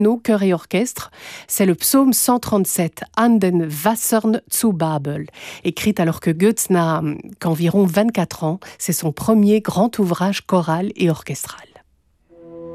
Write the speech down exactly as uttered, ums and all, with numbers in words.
Nos chœurs et orchestres, c'est le psaume cent trente-sept, An den Wassern zu Babel, écrit alors que Goethe n'a qu'environ vingt-quatre ans. C'est son premier grand ouvrage choral et orchestral.